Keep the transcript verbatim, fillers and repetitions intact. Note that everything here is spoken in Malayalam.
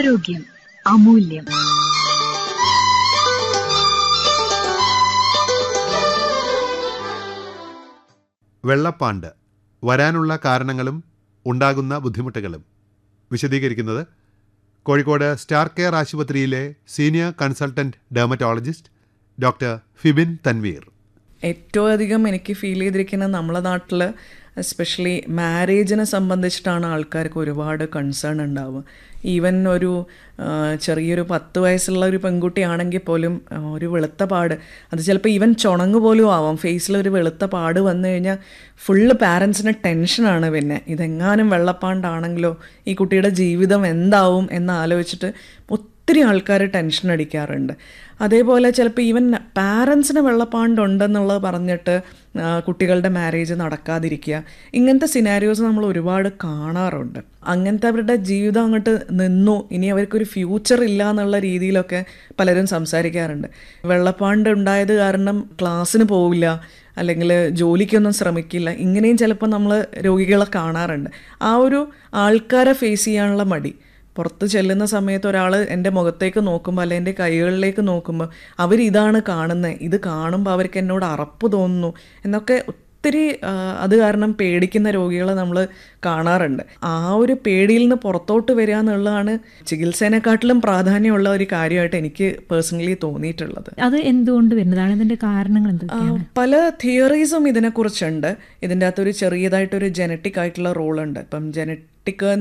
ആരോഗ്യം അമൂല്യം. വെള്ളപ്പാണ്ട് വരാനുള്ള കാരണങ്ങളും ഉണ്ടാകുന്ന ബുദ്ധിമുട്ടുകളും വിശദീകരിക്കുന്നത് കോഴിക്കോട് സ്റ്റാർ കെയർ ആശുപത്രിയിലെ senior consultant dermatologist doctor Fibin Tanveer. ഏറ്റവും അധികം എനിക്ക് ഫീൽ ചെയ്തിരിക്കുന്ന നമ്മളെ നാട്ടിൽ എസ്പെഷ്യലി മാരേജിനെ സംബന്ധിച്ചിട്ടാണ് ആൾക്കാർക്ക് ഒരുപാട് കൺസേൺ ഉണ്ടാവുക. ഈവൻ ഒരു ചെറിയൊരു പത്ത് വയസ്സുള്ള ഒരു പെൺകുട്ടിയാണെങ്കിൽ പോലും ഒരു വെളുത്ത പാട്, അത് ചിലപ്പോൾ ഈവൻ ചുണങ്ങ് പോലും ആവാം, ഫേസിലൊരു വെളുത്ത പാട് വന്നു കഴിഞ്ഞാൽ ഫുള്ള് പാരൻസിന് ടെൻഷനാണ്. പിന്നെ ഇതെങ്ങാനും വെള്ളപ്പാണ്ടാണെങ്കിലോ ഈ കുട്ടിയുടെ ജീവിതം എന്താവും എന്ന് ആലോചിച്ചിട്ട് ഒത്തിരി ആൾക്കാർ ടെൻഷൻ അടിക്കാറുണ്ട്. അതേപോലെ ചിലപ്പോൾ ഈവൻ പാരൻസിന് വെള്ളപ്പാണ്ടുണ്ടെന്നുള്ളത് പറഞ്ഞിട്ട് കുട്ടികളുടെ മാരേജ് നടക്കാതിരിക്കുക, ഇങ്ങനത്തെ സിനാരിയോസ് നമ്മൾ ഒരുപാട് കാണാറുണ്ട്. അങ്ങനത്തെ അവരുടെ ജീവിതം അങ്ങോട്ട് നിന്നു, ഇനി അവർക്കൊരു ഫ്യൂച്ചർ ഇല്ല എന്നുള്ള രീതിയിലൊക്കെ പലരും സംസാരിക്കാറുണ്ട്. വെള്ളപ്പാണ്ട് ഉണ്ടായത് കാരണം ക്ലാസ്സിന് പോവില്ല, അല്ലെങ്കിൽ ജോലിക്കൊന്നും ശ്രമിക്കില്ല, ഇങ്ങനെയും ചിലപ്പോൾ നമ്മൾ രോഗികളെ കാണാറുണ്ട്. ആ ഒരു ആൾക്കാരെ ഫേസ് ചെയ്യാനുള്ള മടി, പുറത്ത് ചെല്ലുന്ന സമയത്ത് ഒരാൾ എൻ്റെ മുഖത്തേക്ക് നോക്കുമ്പോൾ അല്ലെങ്കിൽ എൻ്റെ കൈകളിലേക്ക് നോക്കുമ്പോൾ അവരിതാണ് കാണുന്നത്, ഇത് കാണുമ്പോൾ അവർക്ക് എന്നോട് അറപ്പ് തോന്നുന്നു എന്നൊക്കെ ഒത്തിരി അത് കാരണം പേടിക്കുന്ന രോഗികളെ നമ്മൾ കാണാറുണ്ട്. ആ ഒരു പേടിയിൽ നിന്ന് പുറത്തോട്ട് വരിക എന്നുള്ളതാണ് ചികിത്സേനെക്കാട്ടിലും പ്രാധാന്യമുള്ള ഒരു കാര്യമായിട്ട് എനിക്ക് പേഴ്സണലി തോന്നിയിട്ടുള്ളത്. അത് എന്തുകൊണ്ട് വരുന്നതാണ്, ഇതിൻ്റെ കാരണങ്ങൾ എന്തൊക്കെയാണ്? പല തിയറീസും ഇതിനെക്കുറിച്ചുണ്ട്. ഇതിൻ്റെ അകത്തൊരു ചെറിയതായിട്ടൊരു ജനറ്റിക് ആയിട്ടുള്ള റോളുണ്ട്. ഇപ്പം ജനറ്റിക്